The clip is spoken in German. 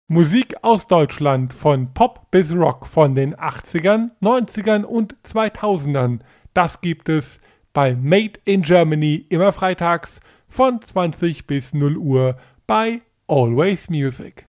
Musik aus Deutschland von Pop bis Rock von den 80ern, 90ern und 2000ern. Das gibt es bei Made in Germany immer freitags von 20 bis 0 Uhr bei Always Music.